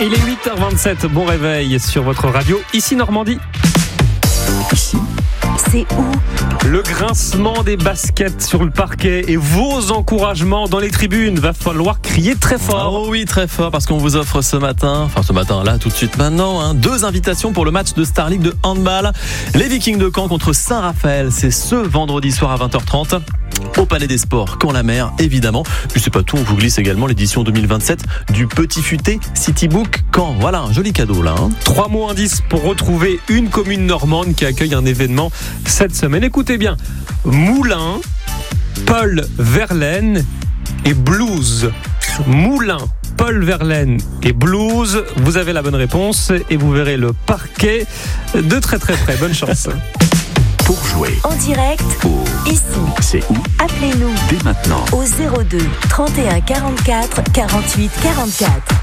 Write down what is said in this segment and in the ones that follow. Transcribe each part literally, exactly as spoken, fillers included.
Il est huit heures vingt-sept, bon réveil sur votre radio, ici Normandie. Ici, c'est où ? Le grincement des baskets sur le parquet et vos encouragements dans les tribunes. Va falloir crier très fort. Oh oui, très fort, parce qu'on vous offre ce matin, enfin ce matin là, tout de suite maintenant, hein, deux invitations pour le match de Star League de handball. Les Vikings de Caen contre Saint-Raphaël, c'est ce vendredi soir à vingt heures trente. Au Palais des Sports, Caen-la-Mer, évidemment. Puis c'est pas tout, on vous glisse également l'édition deux mille vingt-sept du Petit Futé Citybook Caen. Voilà, un joli cadeau là. Hein. Trois mots indices pour retrouver une commune normande qui accueille un événement cette semaine. Écoutez bien, Moulins, Paul Verlaine et Blues. Moulins, Paul Verlaine et Blues. Vous avez la bonne réponse et vous verrez le parquet de très très près. Bonne chance. Pour jouer en direct, au ici, c'est où? Appelez-nous Dès maintenant au zéro deux trente et un quarante-quatre quarante-huit quarante-quatre.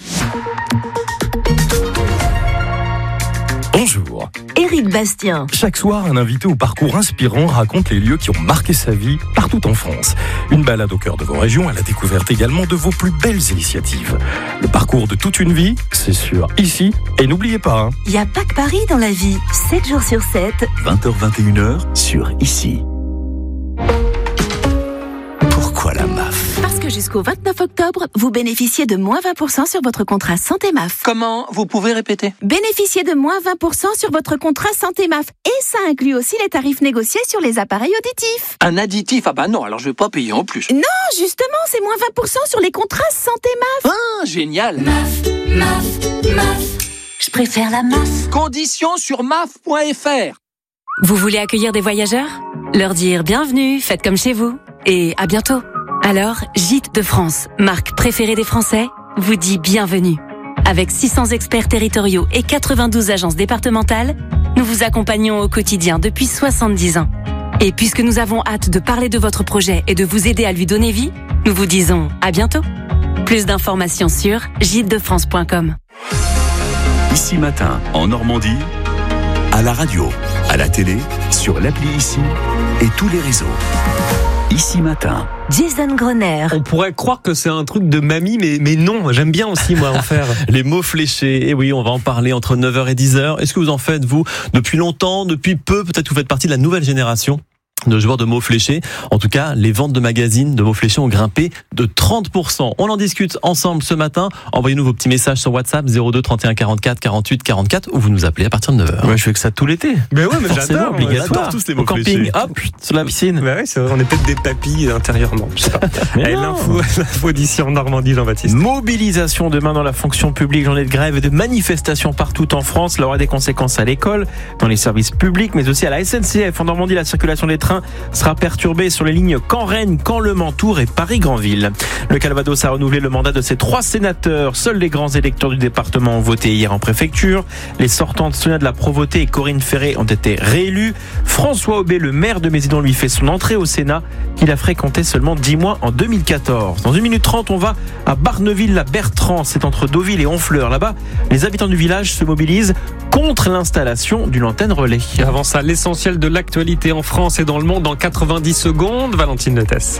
Bonjour. Éric Bastien. Chaque soir, un invité au parcours inspirant raconte les lieux qui ont marqué sa vie partout en France. Une balade au cœur de vos régions à la découverte également de vos plus belles initiatives. Le parcours de toute une vie, c'est sûr, ici. Et n'oubliez pas, hein, Il n'y a pas que Paris dans la vie. sept jours sur sept. vingt heures vingt et une heures sur Ici. Pourquoi la M A F? Parce que jusqu'au vingt-neuf octobre, vous bénéficiez de moins vingt pour cent sur votre contrat Santé M A F. Comment? Vous pouvez répéter? Bénéficiez de moins vingt pour cent sur votre contrat Santé M A F. Et ça inclut aussi les tarifs négociés sur les appareils auditifs. Un additif? Ah bah non, alors je vais pas payer en plus. Non, justement, c'est moins vingt pour cent sur les contrats Santé M A F. Ah, génial! M A F, M A F, M A F. Je préfère la M A F. Conditions sur M A F point F R. Vous voulez accueillir des voyageurs? Leur dire bienvenue, faites comme chez vous. Et à bientôt. Alors, Gîtes de France, marque préférée des Français, vous dit bienvenue. Avec six cents experts territoriaux et quatre-vingt-douze agences départementales, nous vous accompagnons au quotidien depuis soixante-dix ans. Et puisque nous avons hâte de parler de votre projet et de vous aider à lui donner vie, nous vous disons à bientôt. Plus d'informations sur gîtes de france point com. Ici Matin, en Normandie, à la radio, à la télé, sur l'appli Ici et tous les réseaux. Ici Matin. Jason Grenier. On pourrait croire que c'est un truc de mamie, mais, mais non, j'aime bien aussi moi en faire. Les mots fléchés, et oui, on va en parler entre neuf heures et dix heures. Est-ce que vous en faites, vous, depuis longtemps, depuis peu? Peut-être que vous faites partie de la nouvelle génération de joueurs de mots fléchés. En tout cas, les ventes de magazines de mots fléchés ont grimpé de trente pour cent. On en discute ensemble ce matin. Envoyez-nous vos petits messages sur WhatsApp zéro deux trente et un quarante-quatre quarante-huit quarante-quatre ou vous nous appelez à partir de neuf heures. ouais, je fais que ça tout l'été. Mais ouais, mais Forcément, j'adore. obligatoire. J'adore tous les Au mots camping, fléchés. hop, sur la piscine. Bah ouais, c'est vrai, on est peut-être des papilles intérieurement. Je sais pas. Mais Allez, non. l'info, l'info d'ici en Normandie, Jean-Baptiste. Mobilisation demain dans la fonction publique, journée de grève et de manifestations partout en France. Il aura des conséquences à l'école, dans les services publics, mais aussi à la S N C F. En Normandie, la circulation des trains sera perturbée sur les lignes Caen-Rennes, Caen-Le Mans, Tours et Paris-Granville. Le Calvados a renouvelé le mandat de ses trois sénateurs. Seuls les grands électeurs du département ont voté hier en préfecture. Les sortantes Sonia de la Provôté et Corinne Ferré ont été réélus. François Aubé, le maire de Mézidon, lui fait son entrée au Sénat, qu'il a fréquenté seulement dix mois en deux mille quatorze. Dans une minute trente, on va à Barneville-la-Bertrand. C'est entre Deauville et Honfleur. Là-bas, les habitants du village se mobilisent contre l'installation d'une antenne relais. Avant ça, l'essentiel de l'actualité en France et dans le monde en quatre-vingt-dix secondes. Valentine Netès.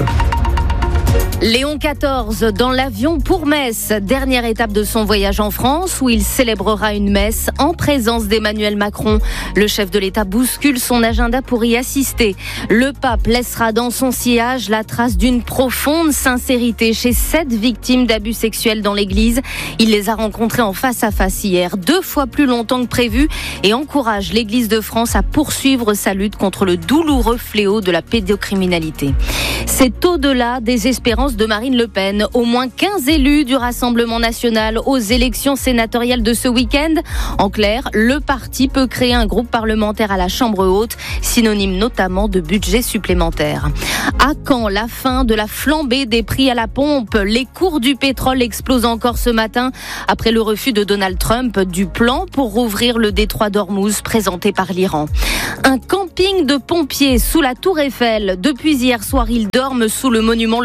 Léon quatorze dans l'avion pour Metz, dernière étape de son voyage en France où il célébrera une messe en présence d'Emmanuel Macron. Le chef de l'État bouscule son agenda pour y assister. Le pape laissera dans son sillage la trace d'une profonde sincérité chez sept victimes d'abus sexuels dans l'église. Il les a rencontrées en face à face hier, deux fois plus longtemps que prévu, et encourage l'Église de France à poursuivre sa lutte contre le douloureux fléau de la pédocriminalité. C'est au-delà des espérances de Marine Le Pen. Au moins quinze élus du Rassemblement national aux élections sénatoriales de ce week-end. En clair, le parti peut créer un groupe parlementaire à la Chambre haute, synonyme notamment de budget supplémentaire. À quand la fin de la flambée des prix à la pompe? Les cours du pétrole explosent encore ce matin après le refus de Donald Trump du plan pour rouvrir le détroit d'Ormuz présenté par l'Iran. Un camping de pompiers sous la Tour Eiffel. Depuis hier soir, ils dorment sous le monument le plus célèbre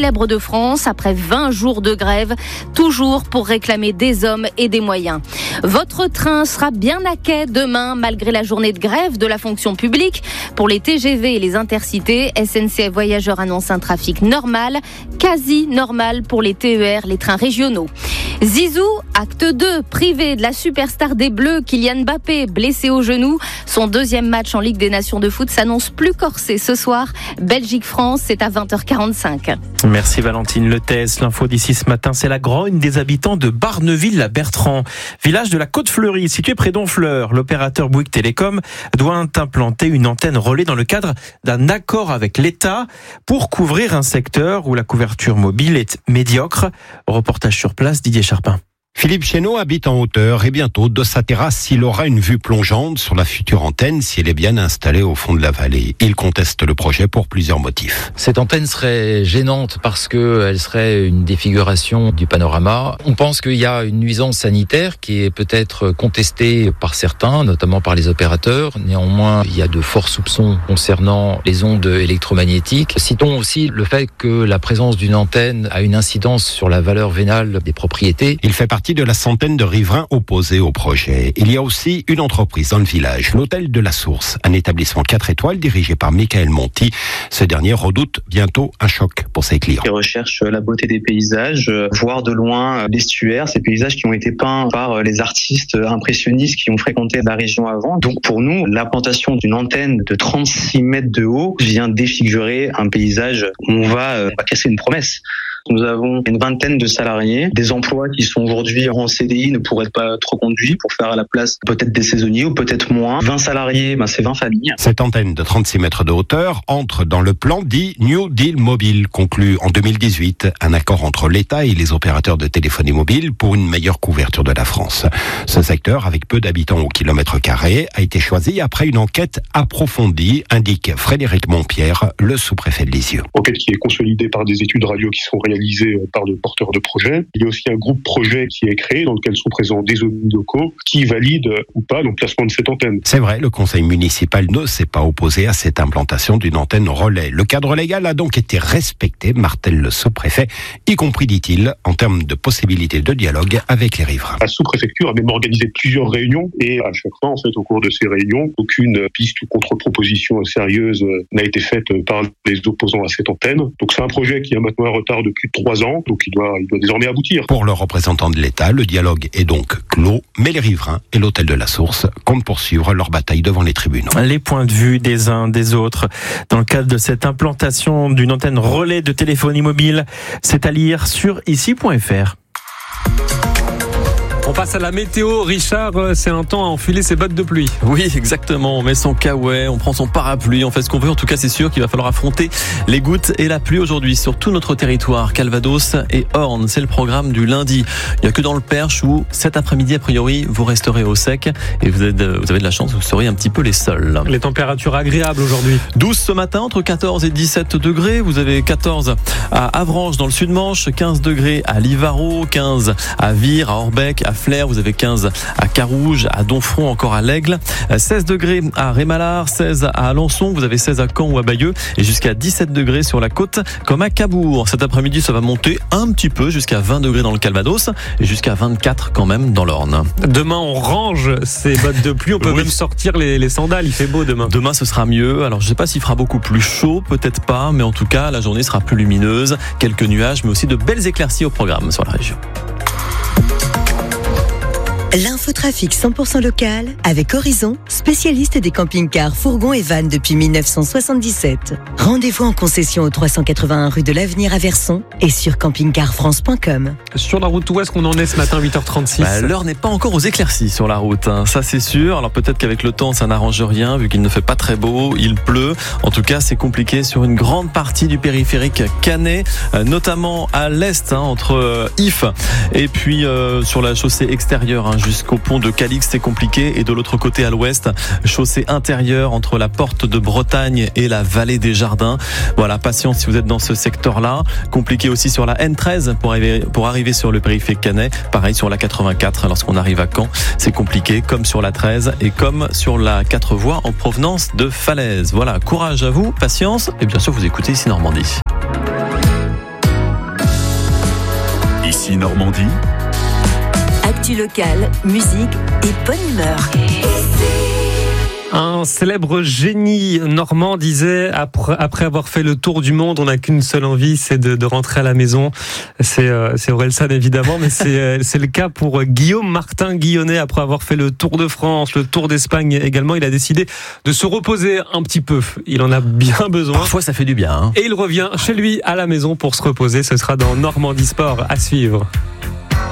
célèbres de France après vingt jours de grève, toujours pour réclamer des hommes et des moyens. Votre train sera bien à quai demain, malgré la journée de grève de la fonction publique. Pour les T G V et les intercités, S N C F Voyageurs annonce un trafic normal, quasi normal pour les T E R, les trains régionaux. Zizou, acte deux, privé de la superstar des Bleus, Kylian Mbappé, blessé au genou. Son deuxième match en Ligue des Nations de foot s'annonce plus corsé ce soir. Belgique-France, c'est à vingt heures quarante-cinq. Merci Valentine Lethès. L'info d'ici ce matin, c'est la grogne des habitants de Barneville-la-Bertrand, village de la Côte-Fleurie, situé près d'Honfleur. L'opérateur Bouygues Télécom doit implanter une antenne relais dans le cadre d'un accord avec l'État pour couvrir un secteur où la couverture mobile est médiocre. Reportage sur place, Didier Charpin. Philippe Chénaud habite en hauteur et bientôt, de sa terrasse, il aura une vue plongeante sur la future antenne si elle est bien installée au fond de la vallée. Il conteste le projet pour plusieurs motifs. Cette antenne serait gênante parce qu'elle serait une défiguration du panorama. On pense qu'il y a une nuisance sanitaire qui est peut-être contestée par certains, notamment par les opérateurs. Néanmoins, il y a de forts soupçons concernant les ondes électromagnétiques. Citons aussi le fait que la présence d'une antenne a une incidence sur la valeur vénale des propriétés. Il fait partie de la centaine de riverains opposés au projet. Il y a aussi une entreprise dans le village, l'Hôtel de la Source, un établissement quatre étoiles dirigé par Michael Monti. Ce dernier redoute bientôt un choc pour ses clients. Ils recherchent la beauté des paysages, voir de loin l'estuaire, ces paysages qui ont été peints par les artistes impressionnistes qui ont fréquenté la région avant. Donc pour nous, l'implantation d'une antenne de trente-six mètres de haut vient défigurer un paysage. On va, on va casser une promesse. Nous avons une vingtaine de salariés, des emplois qui sont aujourd'hui en C D I ne pourraient pas être reconduits pour faire à la place peut-être des saisonniers ou peut-être moins. vingt salariés, ben c'est vingt familles. Cette antenne de trente-six mètres de hauteur entre dans le plan dit New Deal Mobile, conclu en deux mille dix-huit, un accord entre l'État et les opérateurs de téléphonie mobile pour une meilleure couverture de la France. Ce secteur, avec peu d'habitants au kilomètre carré, a été choisi après une enquête approfondie, indique Frédéric Montpierre, le sous-préfet de Lisieux. Enquête qui est consolidée par des études radio qui sont réalisées par le porteur de projet. Il y a aussi un groupe projet qui est créé dans lequel sont présents des élus locaux qui valident ou pas l'emplacement de cette antenne. C'est vrai, le conseil municipal ne s'est pas opposé à cette implantation d'une antenne relais. Le cadre légal a donc été respecté, martèle le sous-préfet, y compris, dit-il, en termes de possibilités de dialogue avec les riverains. La sous-préfecture a même organisé plusieurs réunions et à chaque fois, en fait, au cours de ces réunions, aucune piste ou contre-proposition sérieuse n'a été faite par les opposants à cette antenne. Donc c'est un projet qui a maintenant un retard de plus de trois ans, donc il doit, il doit désormais aboutir. Pour le représentant de l'État, le dialogue est donc clos, mais les riverains et l'Hôtel de la Source comptent poursuivre leur bataille devant les tribunaux. Les points de vue des uns des autres dans le cadre de cette implantation d'une antenne relais de téléphonie mobile, c'est à lire sur ici point f r. On passe à la météo. Richard, c'est un temps à enfiler ses bottes de pluie. Oui, exactement. On met son kawaii, on prend son parapluie, on fait ce qu'on veut. En tout cas, c'est sûr qu'il va falloir affronter les gouttes et la pluie aujourd'hui sur tout notre territoire, Calvados et Orne. C'est le programme du lundi. Il n'y a que dans le Perche où cet après-midi, a priori, vous resterez au sec et vous avez de, vous avez de la chance, vous serez un petit peu les seuls. Les températures agréables aujourd'hui. douze ce matin, entre quatorze et dix-sept degrés. Vous avez quatorze à Avranches dans le Sud-Manche, quinze degrés à Livaro, quinze à Vire, à Orbec, à Flers, vous avez quinze à Carouge, à Donfront, encore à l'Aigle, seize degrés à Rémalard, seize à Alençon, vous avez seize à Caen ou à Bayeux et jusqu'à dix-sept degrés sur la côte comme à Cabourg. Cet après-midi, ça va monter un petit peu jusqu'à vingt degrés dans le Calvados et jusqu'à vingt-quatre quand même dans l'Orne. Demain, on range ces bottes de pluie, on peut oui. même sortir les, les sandales, il fait beau demain. Demain, ce sera mieux. Alors, je ne sais pas s'il fera beaucoup plus chaud, peut-être pas, mais en tout cas, la journée sera plus lumineuse, quelques nuages, mais aussi de belles éclaircies au programme sur la région. L'infotrafic cent pour cent local avec Horizon, spécialiste des camping-cars, fourgons et vannes depuis mille neuf cent soixante-dix-sept. Rendez-vous en concession au trois cent quatre-vingt-un rue de l'Avenir à Verson et sur camping car france point com. Sur la route, où est-ce qu'on en est ce matin, huit heures trente-six? bah, L'heure n'est pas encore aux éclaircies sur la route, hein. Ça c'est sûr. Alors peut-être qu'avec le temps ça n'arrange rien vu qu'il ne fait pas très beau, il pleut. En tout cas c'est compliqué sur une grande partie du périphérique canet, notamment à l'est, hein, entre euh, If et puis euh, sur la chaussée extérieure, hein, jusqu'au pont de Calix, c'est compliqué. Et de l'autre côté à l'ouest, chaussée intérieure entre la porte de Bretagne et la vallée des Jardins. Voilà, patience si vous êtes dans ce secteur-là. Compliqué aussi sur la N treize pour arriver, pour arriver sur le périphérique canet. Pareil sur la quatre-vingt-quatre lorsqu'on arrive à Caen. C'est compliqué comme sur la treize et comme sur la quatre voies en provenance de Falaise. Voilà, courage à vous, patience et bien sûr vous écoutez ici Normandie. Ici Normandie. Actu locale, musique et bonne humeur. Un célèbre génie normand disait après, après avoir fait le tour du monde, on n'a qu'une seule envie, c'est de, de rentrer à la maison. C'est, euh, c'est Orelsan évidemment, mais c'est, euh, c'est le cas pour Guillaume Martin Guillonnet. Après avoir fait le Tour de France, le Tour d'Espagne également, il a décidé de se reposer un petit peu. Il en a bien besoin. Parfois ça fait du bien. Hein. Et il revient chez lui à la maison pour se reposer. Ce sera dans Normandie Sport à suivre.